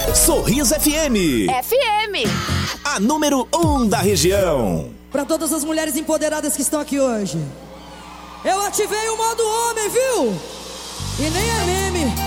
Sorriso FM. FM. A número 1 da região. Para todas as mulheres empoderadas que estão aqui hoje. Eu ativei o modo homem, viu? E nem é meme.